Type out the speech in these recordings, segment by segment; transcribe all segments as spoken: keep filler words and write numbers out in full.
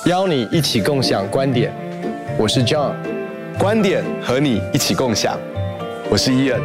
邀你一起共享观点，我是 John， 观点和你一起共享，我是 Ian。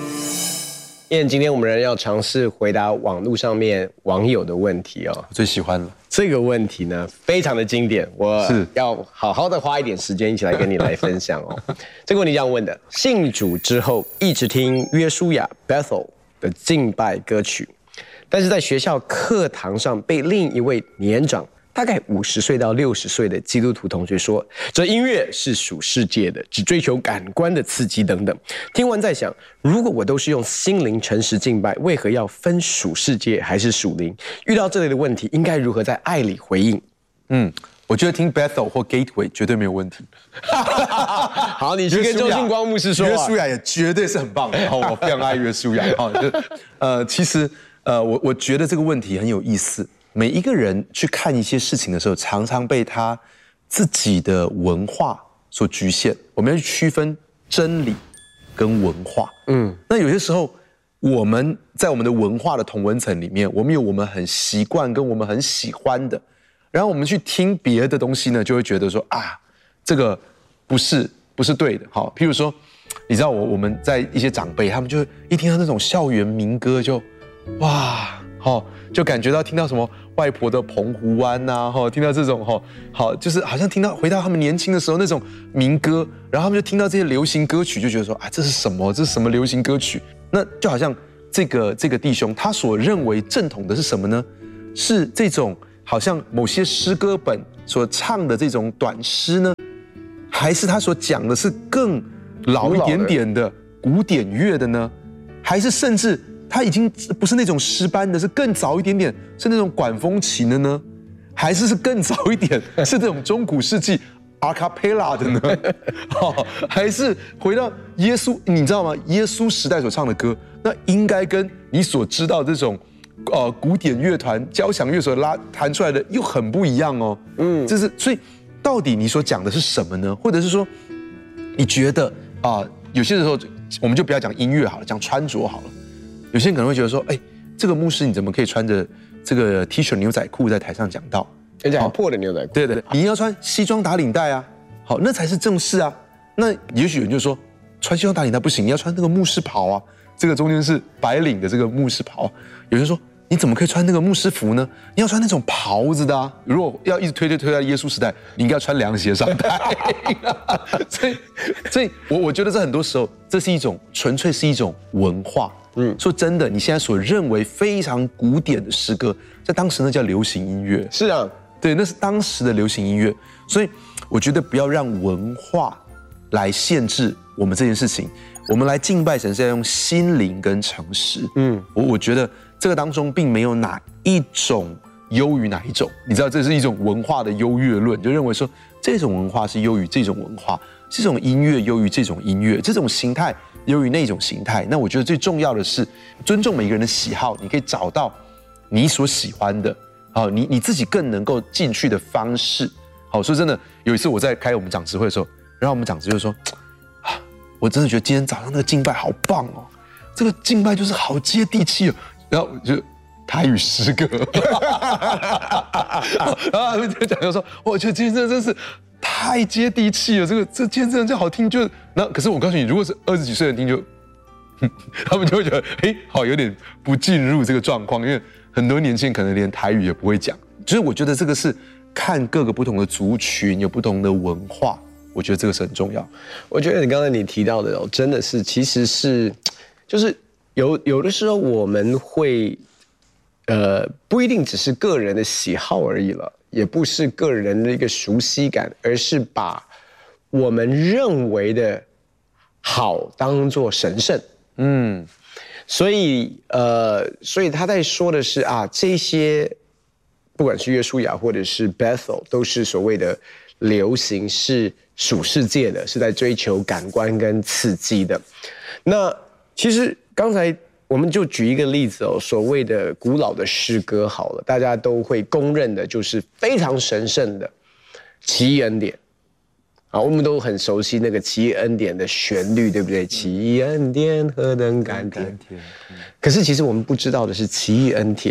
Ian， 今天我们仍然要尝试回答网络上面网友的问题哦。 我最喜欢了这个问题呢，非常的经典，我要好好的花一点时间一起来跟你来分享哦。这个问题这样问的：信主之后一直听约书亚 Bethel 的敬拜歌曲，但是在学校课堂上被另一位年长大概五十岁到六十岁的基督徒同学说，这音乐是属世界的，只追求感官的刺激等等。听完在想，如果我都是用心灵诚实敬拜，为何要分属世界还是属灵？遇到这类的问题，应该如何在爱里回应？ 嗯，我觉得听 Bethel 或 Gateway 绝对没有问题。 好，你去跟周信光牧师说、啊， 约书亚也绝对是很棒的。好，我非常爱约书亚。好，就呃，其实呃，我我觉得这个问题很有意思。每一个人去看一些事情的时候，常常被他自己的文化所局限。我们要去区分真理跟文化。嗯，那有些时候我们在我们的文化的同温层里面，我们有我们很习惯跟我们很喜欢的，然后我们去听别的东西呢，就会觉得说啊，这个不是不是对的。好，譬如说，你知道我我们在一些长辈，他们就一听到那种校园民歌就哇，好，就感觉到听到什么外婆的澎湖湾呐、啊，听到这种哈，好，就是好像听到回到他们年轻的时候那种民歌，然后他们就听到这些流行歌曲，就觉得说啊，这是什么？这是什么流行歌曲？那就好像这个这个弟兄他所认为正统的是什么呢？是这种好像某些诗歌本所唱的这种短诗呢，还是他所讲的是更老一点点的古典乐的呢？还是甚至他已经不是那种诗班的，是更早一点点，是那种管风琴的呢？还是是更早一点，是这种中古世纪 a cappella 的呢？哦，还是回到耶稣，你知道吗？耶稣时代所唱的歌，那应该跟你所知道这种呃古典乐团、交响乐所拉弹出来的又很不一样哦。嗯，就是所以到底你所讲的是什么呢？或者是说，你觉得啊、呃，有些时候我们就不要讲音乐好了，讲穿着好了。有些人可能会觉得说，哎，这个牧师你怎么可以穿着这个 T 恤牛仔裤在台上讲道？ 而且很破的牛仔裤。 对对对，你要穿西装打领带啊，好，那才是正式啊。那也许有人就说，穿西装打领带不行，你要穿那个牧师袍啊，这个中间是白领的这个牧师袍。有人说，你怎么可以穿那个牧师服呢？你要穿那种袍子的啊。如果要一直推推推到耶稣时代，你应该要穿凉鞋上台。所以，所以我我觉得这很多时候，这是一种纯粹是一种文化。嗯，说真的，你现在所认为非常古典的诗歌，在当时那叫流行音乐。 是啊， 对，那是当时的流行音乐。所以我觉得不要让文化来限制我们这件事情。我们来敬拜神是要用心灵跟诚实。嗯，我我觉得这个当中并没有哪一种优于哪一种。你知道，这是一种文化的优越论，就认为说这种文化是优于这种文化，这种音乐优于这种音乐，这种形态优于那种形态。那我觉得最重要的是尊重每个人的喜好，你可以找到你所喜欢的，好，你你自己更能够进去的方式。好，说真的，有一次我在开我们长执会的时候，然后我们长执就说，啊，我真的觉得今天早上那个敬拜好棒哦，这个敬拜就是好接地气哦，然后就台语诗歌，然后他们就讲就说，我觉得今天真的真是太接地气了，这个这今天真的就好听，就那可是我告诉你，如果是二十几岁的人听就，他们就会觉得，哎，好有点不进入这个状况，因为很多年轻人可能连台语也不会讲，所以我觉得这个是看各个不同的族群有不同的文化，我觉得这个是很重要。 我觉得你刚才你提到的哦，真的是其实是就是有有的时候我们会。呃，不一定只是个人的喜好而已了，也不是个人的一个熟悉感，而是把我们认为的好当作神圣。嗯，所以呃，所以他在说的是啊，这些不管是约书亚或者是 Bethel， 都是所谓的流行，是属世界的，是在追求感官跟刺激的。那其实刚才。我们就举一个例子哦，所谓的古老的诗歌好了，大家都会公认的，就是非常神圣的奇异恩典。啊，我们都很熟悉那个奇异恩典的旋律，对不对？奇异恩典何等甘甜。可是其实我们不知道的是，奇异恩典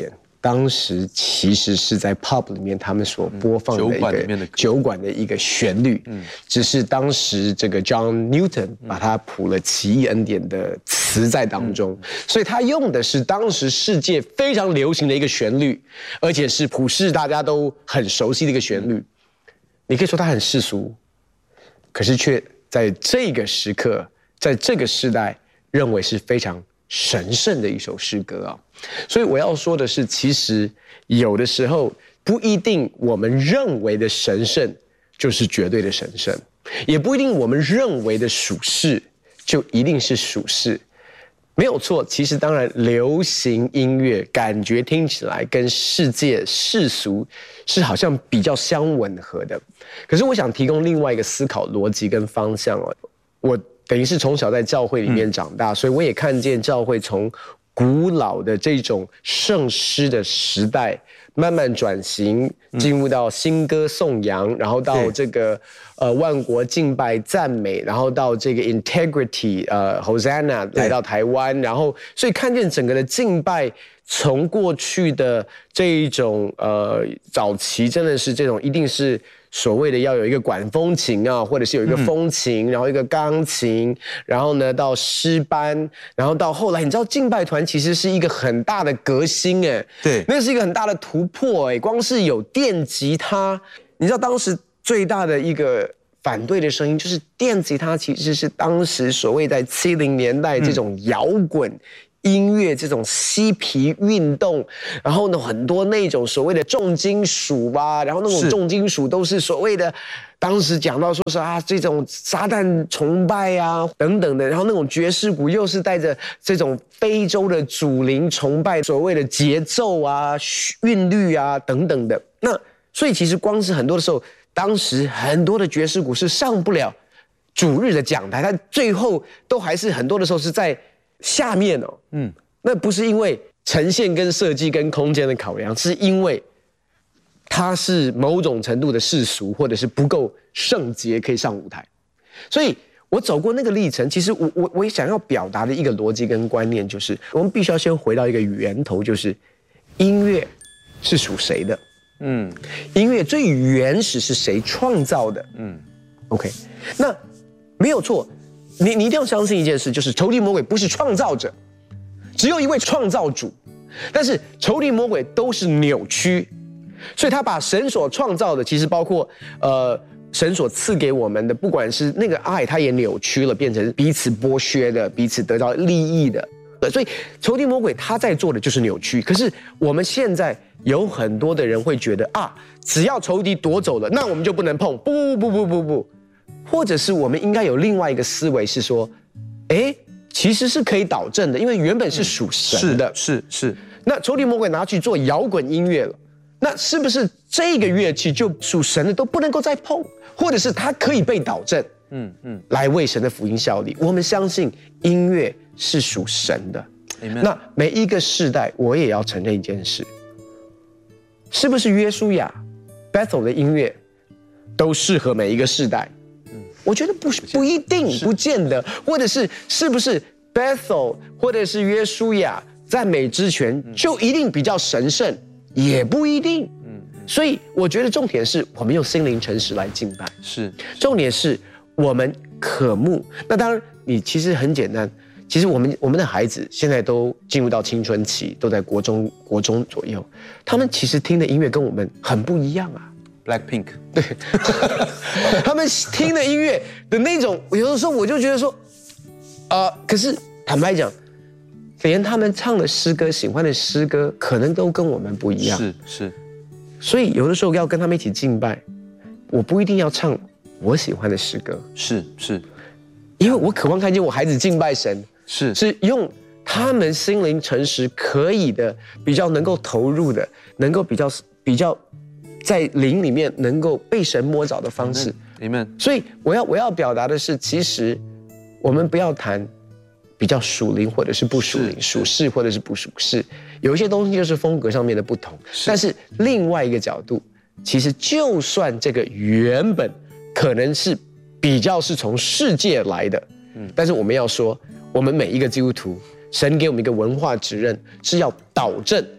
当时其实是在 pub 里面他们所播放的一个酒馆的一个旋律，嗯，只是当时这个 John Newton 把它谱了奇异恩典的词在当中，嗯、所以他用的是当时世界非常流行的一个旋律，而且是普世大家都很熟悉的一个旋律。你可以说它很世俗，可是却在这个时刻，在这个时代，认为是非常神圣的一首诗歌啊。所以我要说的是，其实有的时候不一定我们认为的神圣就是绝对的神圣，也不一定我们认为的属世就一定是属世。没有错，其实当然流行音乐感觉听起来跟世界世俗是好像比较相吻合的，可是我想提供另外一个思考逻辑跟方向哦。我等于是从小在教会里面长大，嗯、所以我也看见教会从古老的这种圣诗的时代，慢慢转型，进入到新歌颂扬，然后到这个呃万国敬拜赞美，然后到这个 integrity 呃 Hosanna 来到台湾，然后所以看见整个的敬拜从过去的这一种呃早期真的是这种一定是所谓的要有一个管风琴啊，或者是有一个风琴，嗯、然后一个钢琴，然后呢到诗班，然后到后来，你知道敬拜团其实是一个很大的革新哎， 对， 那是一个很大的突破哎，光是有电吉他，你知道当时最大的一个反对的声音就是电吉他其实是当时所谓在七零年代这种摇滚。嗯音乐这种嬉皮运动，然后呢，很多那种所谓的重金属啊，然后那种重金属都是所谓的，当时讲到说是啊这种撒旦崇拜啊等等的，然后那种爵士鼓又是带着这种非洲的祖灵崇拜，所谓的节奏啊、韵律啊等等的。那所以其实光是很多的时候，当时很多的爵士鼓是上不了主日的讲台，它最后都还是很多的时候是在下面哦，嗯，那不是因为呈现跟设计跟空间的考量，是因为它是某种程度的世俗，或者是不够圣洁可以上舞台。所以我走过那个历程，其实我我我想要表达的一个逻辑跟观念，就是我们必须要先回到一个源头，就是音乐是属谁的？嗯，音乐最原始是谁创造的？嗯 ，OK， 那没有错。你你一定要相信一件事，就是仇敌魔鬼不是创造者，只有一位创造主。但是仇敌魔鬼都是扭曲，所以他把神所创造的，其实包括呃神所赐给我们的，不管是那个爱，他也扭曲了，变成彼此剥削的，彼此得到利益的。所以仇敌魔鬼他在做的就是扭曲。可是我们现在有很多的人会觉得啊，只要仇敌夺走了，那我们就不能碰。不不不不不不。或者是我们应该有另外一个思维是说，哎，其实是可以导正的，因为原本是属神的， 嗯、是 是, 是。 那仇敌魔鬼拿去做摇滚音乐了，那是不是这个乐器就属神的都不能够再碰，或者是它可以被导正？嗯嗯，来为神的福音效力。我们相信音乐是属神的。Amen. 那每一个世代，我也要承认一件事，是不是约书亚 Bethel 的音乐都适合每一个世代？我觉得不是，不一定，不见得，或者是是不是 Bethel 或者是约书亚赞美之泉就一定比较神圣，也不一定。嗯，所以我觉得重点是我们用心灵诚实来敬拜， 是重点是我们渴慕。那当然，你其实很简单，其实我们我们的孩子现在都进入到青春期，都在国中国中左右，他们其实听的音乐跟我们很不一样啊。 Blackpink， 对，他们听的音乐的那种，有的时候我就觉得说，呃，可是坦白讲，连他们唱的诗歌、喜欢的诗歌，可能都跟我们不一样。 是是， 所以有的时候要跟他们一起敬拜，我不一定要唱我喜欢的诗歌。 是是， 因为我渴望看见我孩子敬拜神， 是是用他们心灵诚实可以的，比较能够投入的，能够比较比较。在灵里面能够被神摸着的方式 ，Amen。 所以我要我要表达的是，其实我们不要谈比较属灵或者是不属灵，属世或者是不属世，有一些东西就是风格上面的不同。但是另外一个角度，其实就算这个原本可能是比较是从世界来的，嗯，但是我们要说，我们每一个基督徒，神给我们一个文化指认，是要导正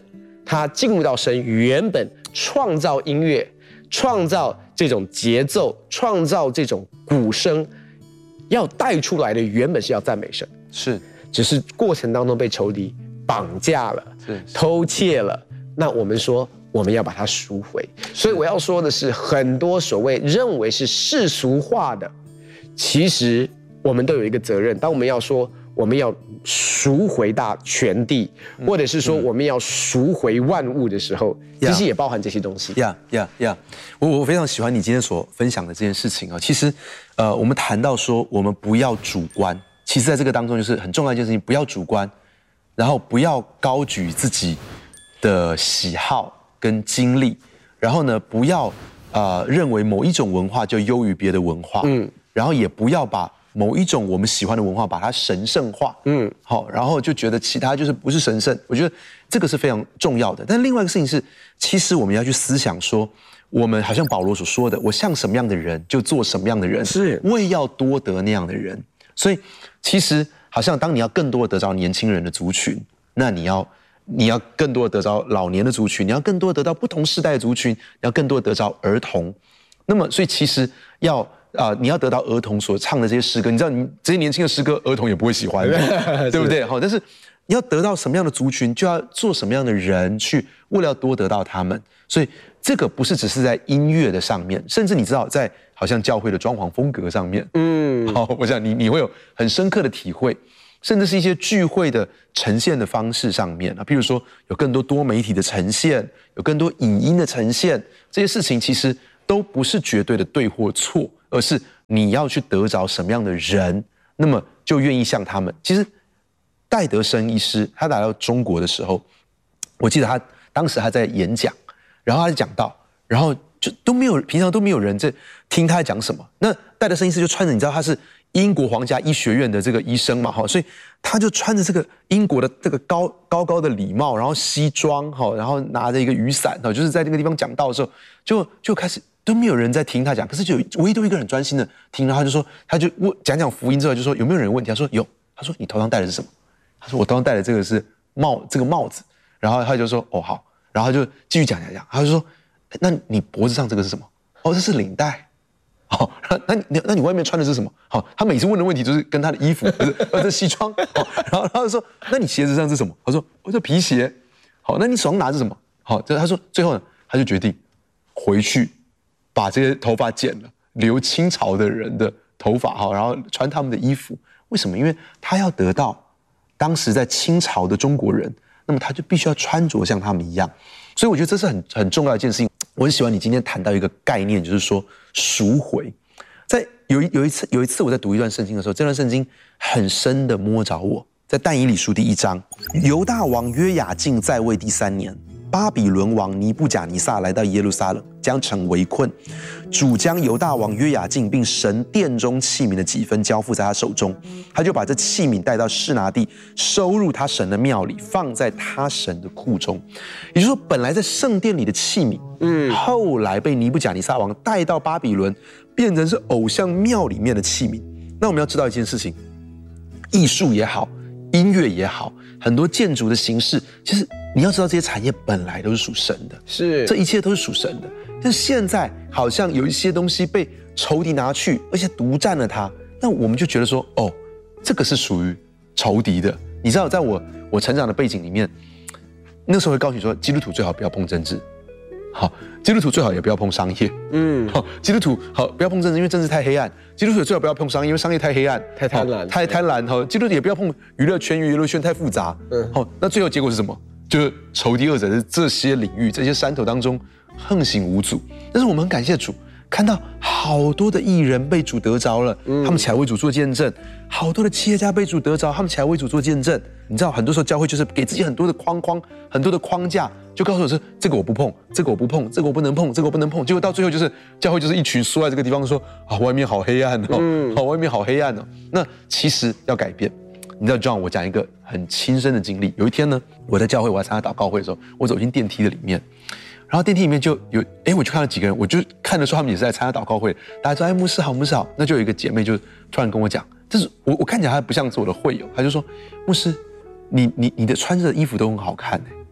他进入到神原本创造音乐、创造这种节奏、创造这种鼓声，要带出来的原本是要赞美神， 是， 只是过程当中被仇敌绑架了、偷窃了。那我们说，我们要把它赎回。所以我要说的是，很多所谓认为是世俗化的，其实我们都有一个责任。当我们要说我们要赎回大全地，或者是说我们要赎回万物的时候，其实也包含这些东西。 呀呀呀！我我非常喜欢你今天所分享的这件事情啊。其实，呃，我们谈到说我们不要主观，其实在这个当中就是很重要一件事情，不要主观，然后不要高举自己的喜好跟经历，然后呢，不要呃认为某一种文化就优于别的文化，嗯，然后也不要把某一种我们喜欢的文化把它神圣化，嗯，好，然后就觉得其他就是不是神圣。我觉得这个是非常重要的。但另外一个事情是，其实我们要去思想说，我们好像保罗所说的，我像什么样的人就做什么样的人， 是为要多得那样的人。所以其实好像当你要更多的得着年轻人的族群，那你要你要更多的得着老年的族群，你要更多的得到不同世代的族群，你要更多的得着儿童。那么，所以其实要啊、呃，你要得到儿童所唱的这些诗歌，你知道，你这些年轻的诗歌，儿童也不会喜欢的，对不对？好，但是你要得到什么样的族群，就要做什么样的人去，为了要多得到他们。所以这个不是只是在音乐的上面，甚至你知道，在好像教会的装潢风格上面，嗯，好，我想你你会有很深刻的体会。甚至是一些聚会的呈现的方式上面啊，譬如说有更多多媒体的呈现，有更多影音的呈现，这些事情其实都不是绝对的对或错，而是你要去得着什么样的人，那么就愿意像他们。其实戴德生医师他来到中国的时候，我记得他当时他在演讲，然后他就讲到，然后就都没有平常都没有人在听他在讲什么。那戴德生医师就穿着，你知道他是英国皇家医学院的这个医生嘛，哈，所以他就穿着这个英国的这个高高高的礼帽，然后西装，哈，然后拿着一个雨伞，哈，就是在那个地方讲道的时候，就就开始都没有人在听他讲，可是就唯独一个人很专心的听，然后他就说，他就问讲讲福音之后，就说有没有人有问题？他说有，他说你头上戴的是什么？他说我头上戴的这个是帽，这个帽子，然后他就说哦好，然后他就继续讲讲讲，他就说那你脖子上这个是什么？哦，这是领带。好，那你那你外面穿的是什么？好，他每次问的问题就是跟他的衣服，或者西装。好，然后他就说，那你鞋子上是什么？他说，我这皮鞋。好，那你手上拿着什么？好，这他说最后呢，他就决定回去把这些头发剪了，留清朝的人的头发，好，然后穿他们的衣服。为什么？因为他要得到当时在清朝的中国人，那么他就必须要穿着像他们一样。所以我觉得这是很很重要的一件事情。我很喜欢你今天谈到一个概念，就是说赎回。在有一有一次有一次我在读一段圣经的时候，这段圣经很深的摸着我。在但以理书第一章，犹大王约雅敬在位第三年，巴比伦王尼布甲尼撒来到耶路撒冷，将城围困。主将犹大王约雅敬并神殿中器皿的几分交付在他手中，他就把这器皿带到示拿地，收入他神的庙里，放在他神的库中。也就是说，本来在圣殿里的器皿，嗯，后来被尼布甲尼撒王带到巴比伦，变成是偶像庙里面的器皿。那我们要知道一件事情，艺术也好，音乐也好，很多建筑的形式，其实你要知道，这些产业本来都是属神的， 是这一切都是属神的。但现在好像有一些东西被仇敌拿去，而且独占了它，那我们就觉得说，哦，这个是属于仇敌的。你知道，在我我成长的背景里面，那时候会告诉你说，基督徒最好不要碰政治，好，基督徒最好也不要碰商业，嗯，好，基督徒好不要碰政治，因为政治太黑暗；基督徒最好不要碰商业，因为商业太黑暗， 太贪婪， 太贪婪。好，基督徒也不要碰娱乐圈，娱乐圈太复杂。嗯，好，那最后结果是什么？就是仇敌恶者在这些领域、这些山头当中横行无阻。但是我们很感谢主，看到好多的艺人被主得着了，嗯、他们起来为主做见证；好多的企业家被主得着，他们起来为主做见证。你知道，很多时候教会就是给自己很多的框框、很多的框架，就告诉我说：这个我不碰，这个我不碰，这个我不能碰，这个我不能碰。结果到最后就是教会就是一群缩在这个地方说：啊，外面好黑暗哦，嗯、好，外面好黑暗哦。那其实要改变。你知道 ，John， 我讲一个很亲身的经历。有一天呢，我在教会，我在参加祷告会的时候，我走进电梯的里面，然后电梯里面就有，哎，我就看到几个人，我就看得出他们也是在参加祷告会。大家说，哎，牧师好，牧师好。那就有一个姐妹就突然跟我讲，但是我我看起来她不像是我的会友，她就说，牧师，你你你的穿着的衣服都很好看哎。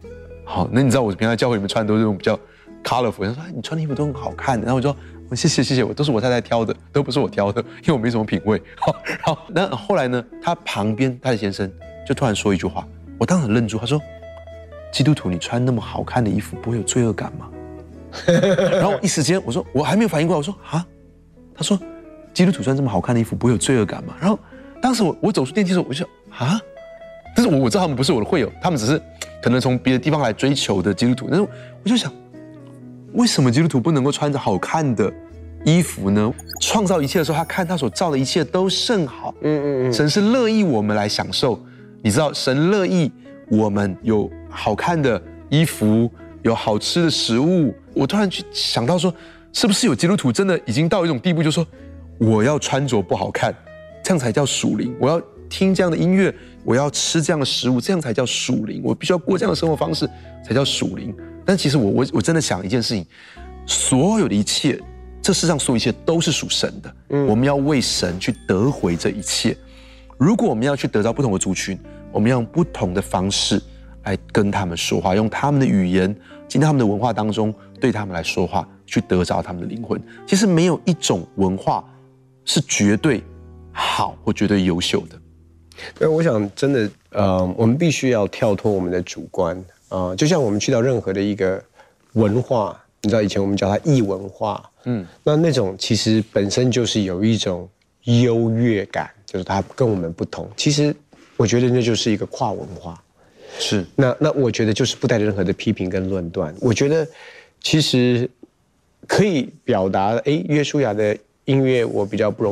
好，那你知道我平常在教会里面穿的都是这种比较 colorful， 他说、哎、你穿的衣服都很好看，然后我就说谢谢谢谢，我都是我太太挑的，都不是我挑的，因为我没什么品味。好，然后那后来呢，他旁边他的先生就突然说一句话，我当时愣住，他说：“基督徒，你穿那么好看的衣服，不会有罪恶感吗？”然后一时间我说我还没有反应过来，我说啊，他说基督徒穿这么好看的衣服，不会有罪恶感吗？然后当时我我走出电梯的时候，我就想啊，但是我我知道他们不是我的会友，他们只是可能从别的地方来追求的基督徒，但是我就想，为什么基督徒不能够穿着好看的衣服呢？创造一切的时候，他看他所造的一切都甚好，嗯嗯嗯，神是乐意我们来享受，你知道，神乐意我们有好看的衣服，有好吃的食物。我突然去想到说，是不是有基督徒真的已经到一种地步，就是说我要穿着不好看，这样才叫属灵；我要听这样的音乐，我要吃这样的食物，这样才叫属灵；我必须要过这样的生活方式，才叫属灵。但其实我我我真的想一件事情，所有的一切，这世上所有一切都是属神的，嗯，我们要为神去得回这一切。如果我们要去得到不同的族群，我们要用不同的方式来跟他们说话，用他们的语言进到他们的文化当中，对他们来说话，去得着他们的灵魂。其实没有一种文化是绝对好或绝对优秀的。 对，我想真的，呃，我们必须要跳脱我们的主观啊、呃，就像我们去到任何的一个文化，你知道以前我们叫它异文化，嗯，那那种其实本身就是有一种优越感，就是它跟我们不同。其实我觉得那就是一个跨文化。 是， 那那我觉得就是不带任何的批评跟论断。我觉得其实可以表达，哎，约书亚的音乐我比较不容易。